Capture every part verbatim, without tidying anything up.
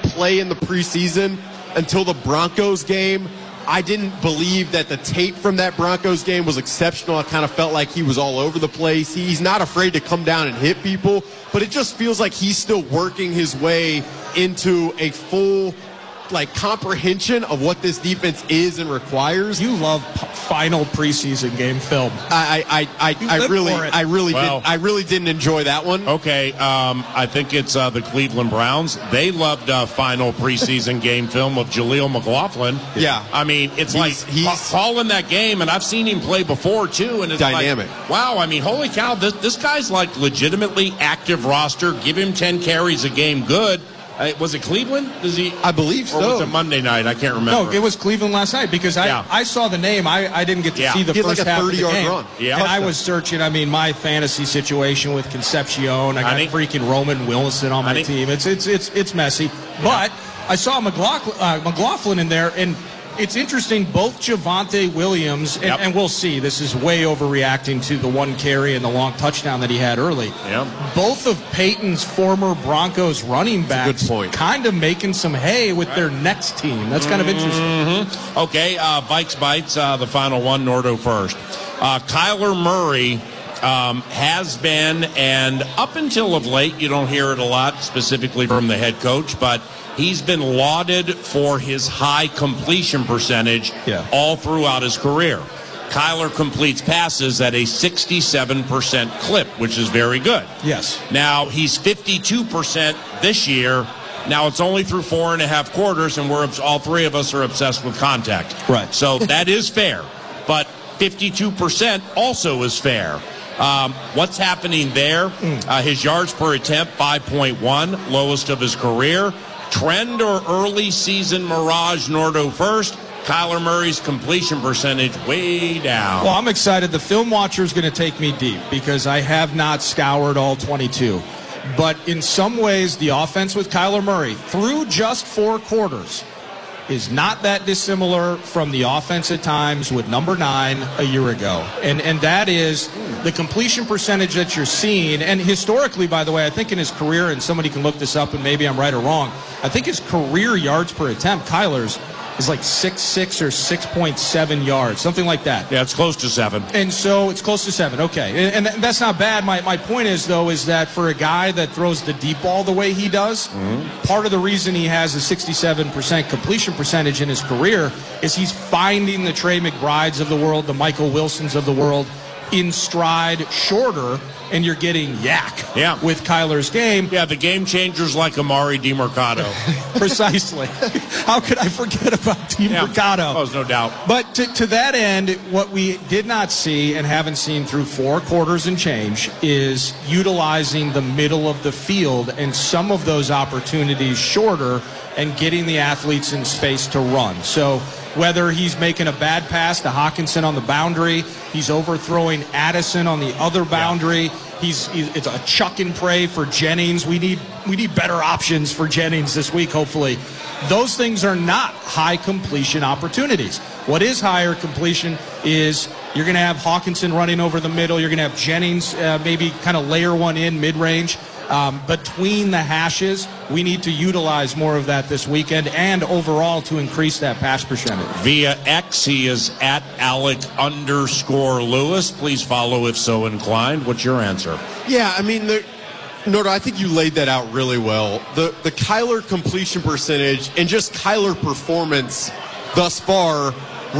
play in the preseason until the Broncos game. I didn't believe that the tape from that Broncos game was exceptional. I kind of felt like he was all over the place. He's not afraid to come down and hit people, but it just feels like he's still working his way into a full like comprehension of what this defense is and requires. You love p- final preseason game film. I I I, I, I really I really well, did I really didn't enjoy that one. Okay, um, I think it's uh, the Cleveland Browns. They loved uh, final preseason game film of Jaleel McLaughlin. Yeah, I mean it's he's, like he's ca- calling that game, and I've seen him play before too, and it's dynamic. Like, wow, I mean, holy cow, this this guy's like legitimately active roster. Give him ten carries a game, good. Uh, was it Cleveland? Does he? I believe so. Or was it Monday night? I can't remember. No, it was Cleveland last night because I, yeah. I saw the name. I, I didn't get to yeah. see the he first had like a half of the thirty-yard game. run. Yeah. And I was searching. I mean, my fantasy situation with Concepcion. I got I think, freaking Roman Wilson on my think, team. It's it's it's it's messy. But yeah. I saw McLaughlin, uh, McLaughlin in there, and it's interesting. Both Javonte Williams and, yep. and we'll see. This is way overreacting to the one carry and the long touchdown that he had early. Yep. Both of Peyton's former Broncos running backs kind of making some hay with right. their next team. That's kind of interesting. Mm-hmm. Okay, uh, Bikes Bites, uh, the final one, Nordo first. Uh, Kyler Murray um, has been, and up until of late, you don't hear it a lot, specifically from the head coach, but he's been lauded for his high completion percentage yeah. all throughout his career. Kyler completes passes at a sixty-seven percent clip, which is very good. Yes. Now, he's fifty-two percent this year. Now, it's only through four and a half quarters, and we're all three of us are obsessed with contact. Right. So that is fair. But fifty-two percent also is fair. Um, what's happening there? Mm. Uh, his yards per attempt, five point one, lowest of his career. Trend or early season mirage, Nordo first. Kyler Murray's completion percentage way down. Well, I'm excited. The film watcher is going to take me deep because I have not scoured all twenty-two. But in some ways, the offense with Kyler Murray through just four quarters is not that dissimilar from the offense at times with number nine a year ago. And and that is the completion percentage that you're seeing. And historically, by the way, I think in his career, and somebody can look this up and maybe I'm right or wrong, I think his career yards per attempt, Kyler's, is like six six or six point seven yards, something like that. Yeah, it's close to seven. And so it's close to seven. Okay. And, and that's not bad. My, my point is, though, is that for a guy that throws the deep ball the way he does, mm-hmm. part of the reason he has a sixty-seven percent completion percentage in his career is he's finding the Trey McBrides of the world, the Michael Wilsons of the world, in stride shorter, and you're getting yak yeah. with Kyler's game. Yeah, the game changers like Amari DiMercado. Precisely. How could I forget about DiMercado? Yeah. Oh, there's no doubt. But to, to that end, what we did not see and haven't seen through four quarters and change is utilizing the middle of the field and some of those opportunities shorter and getting the athletes in space to run. So whether he's making a bad pass to Hawkinson on the boundary, he's overthrowing Addison on the other boundary, yeah. he's, he's it's a chuck and pray for Jennings. We need we need better options for Jennings this week, hopefully. Those things are not high completion opportunities. What is higher completion is you're going to have Hawkinson running over the middle. You're going to have Jennings uh, maybe kind of layer one in mid-range. Um, between the hashes, we need to utilize more of that this weekend and overall to increase that pass percentage. Via X, he is at Alec underscore Lewis. Please follow if so inclined. What's your answer? Yeah, I mean, the, Nordo, I think you laid that out really well. The, the Kyler completion percentage and just Kyler performance thus far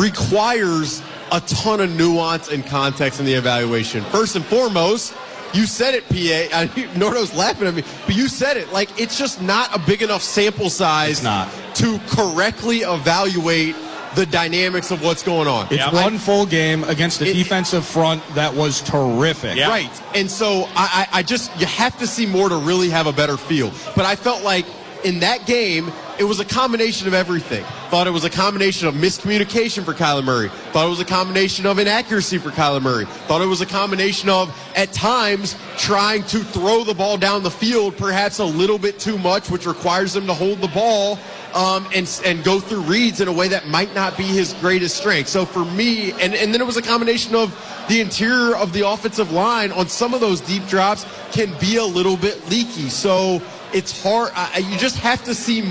requires a ton of nuance and context in the evaluation. First and foremost, you said it, P A. I, Nordo's laughing at me, but you said it. Like, it's just not a big enough sample size to correctly evaluate the dynamics of what's going on. It's yeah. one full game against a it, defensive front that was terrific. Yeah. Right. And so I, I just, you have to see more to really have a better feel. But I felt like in that game, it was a combination of everything. Thought it was a combination of miscommunication for Kyler Murray. Thought it was a combination of inaccuracy for Kyler Murray. Thought it was a combination of, at times, trying to throw the ball down the field perhaps a little bit too much, which requires him to hold the ball um, and, and go through reads in a way that might not be his greatest strength. So for me, and, and then it was a combination of the interior of the offensive line on some of those deep drops can be a little bit leaky. So it's hard. I, you just have to see